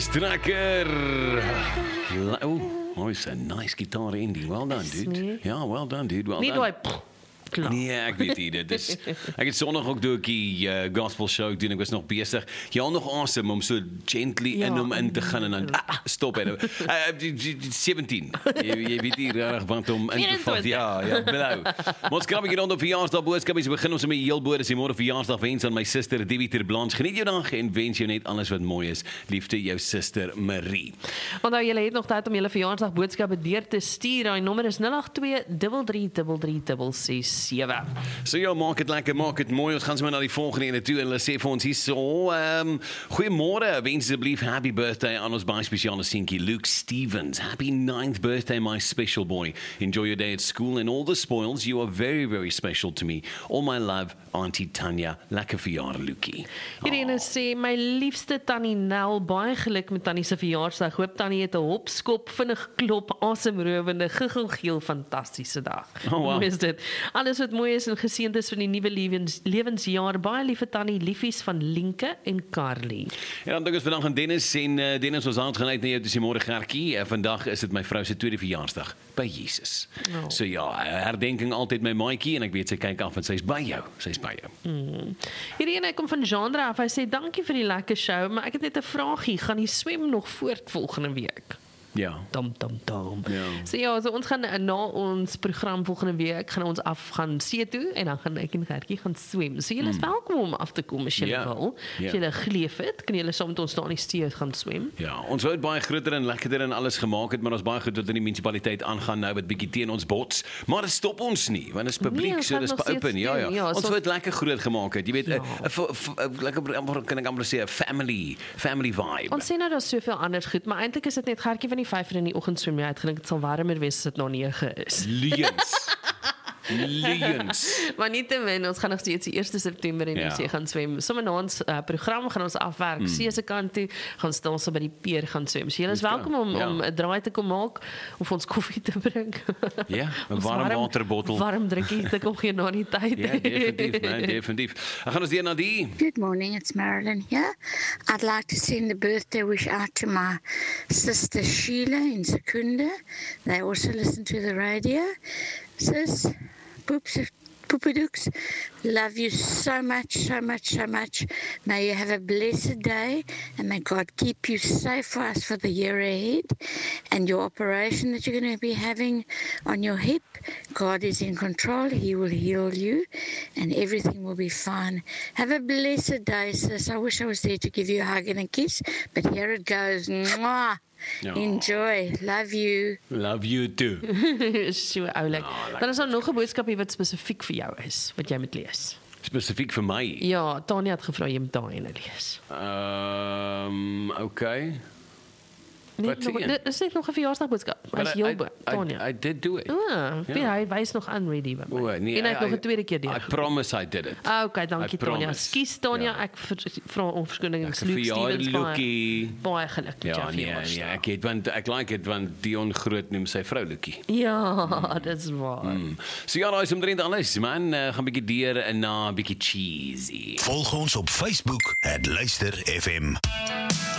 Strakker. Oh, it's a nice guitar ending. Well done, dude. Ja, well done, dude. Well Nie done. daai klaar. Nee, ek weet nie, dit is ek het Sondag ook deur die gospel show doen. Ek was nog besig. Jy al nog awesome om so gently in hom in te gaan en dan stop het. 17. Jy weet nie reg wat om in te vat. Ja, blou. Maar ons kan 'n rondom verjaarsdag boodskapies begin ons met heel boorde se môre verjaarsdag wens aan my suster Debbie ter Blanche. Geniet jou dag en wens jou net alles wat mooi is. Liefde jou suster Marie. Onthou julle het nog tyd om julle verjaarsdag boodskappe deur te stuur. Daai nommer is 082 333 So ja, maak het lekker, maak het mooi. Ons gaan so maar na die volgende ene toe en hulle sê vir ons hierso, goeiemôre, wens asseblief happy birthday aan ons baie spesiale seentjie Luke Stevens. Happy 9th birthday my special boy. Enjoy your day at school and all the spoils. You are very, very special to me. All my love, Auntie Tanya. Lekker verjaar, Lukie. Irene sê, my liefste Tannie Nel, baie geluk met Tannie se verjaarsdag. Hoop Tannie het 'n hopskop, vinnig klop, asemrowende, giggelgeel, fantastiese dag. Oh, wow. Hoe is dit? Alles wat mooi is en geseënd is vir die nuwe lewensjaar. Baie liewe Tannie, liefies van Lienke en Carly. Ja, dan dink ons vandag aan Dennis en Dennis, ons hand gaan uit na jou dis môre Gertjie. Vandag is dit my vrou se tweede verjaarsdag by Jesus. Oh. So ja, herdenking altyd my maatjie en ek weet sy kyk af en sy's by jou. Sy's by jou. Hierdie ene kom van Genre af. Hy sê dankie vir die lekker show, maar ek het net 'n vraagie. Gaan die swem nog voort volgende week? Ja. Dom. Ja. So ja, so ons gaan na ons program volgende week gaan ons af gaan see toe en dan gaan ek en Gertjie gaan swem. So julle is welkom om af te kom as julle wil. As julle geleef het, kan julle saam met ons daar in die see gaan swem. Ja, ons wou dit baie groter en lekkerder en alles gemaak het, maar ons baie goed wat in die munisipaliteit aangaan nou wat bietjie teen ons bots, maar dit stop ons nie, want dit is publiek, Nee, so dis open. Ja. Ons wou dit lekker groot gemaak het. Jy weet, lekker kan ek amper sê 'n family vibe. Ons sê nou daar's soveel anders goed, maar eintlik is dit net Gertjie van die 5 in die oggend swem jy uitgedink dit sal warmer wees as dit nou 9 is. Lions. Maar nietemin, ons gaan nog steeds die 1 September in die see gaan swem. Sommige na ons program gaan ons afwerk, see se kant toe, gaan staan ons by die pier gaan swem. So julle is welkom om 'n draai te kom maak of ons koffie te bring. Ja, 'n warm waterbottel. Warm drukkie te kom gee na die tyd. Ja, definitief. Ek gaan ons deur na die. Good morning, it's Marilyn here. I'd like to send a birthday wish out to my sister Sheila in Secunda. They also listen to the radio. Sis, Poopadooks, love you so much. May you have a blessed day and may God keep you safe for us for the year ahead. And your operation that you're going to be having on your hip, God is in control. He will heal you and everything will be fine. Have a blessed day, sis. I wish I was there to give you a hug and a kiss, but here it goes. Mwah! Oh. Enjoy. Love you. Love you too. So oulik. Dan is daar nog 'n boodskapie wat spesifiek vir jou is, wat jy moet lees. Spesifiek vir my? Ja, Tanya het gevra jy moet daai ene lees. Okay. Dit is net nog 'n verjaarsdagboodskap. As jy Tanya. I did do it. Hy wys nog unready by my. Nee, en ek nog 'n tweede keer deur. I promise I did it. Okay, dankie Tanya. Skus Tanya, ek vra om verskoning. Luke Stevens baie geluk. Ja, ek het want ek like dit want Dion Groot noem sy vrou Lukie. Ja, dis waar. So ja, daai is omtrent alles, man. Gaan bietjie deur na bietjie cheesy. Volg ons op Facebook @luisterfm.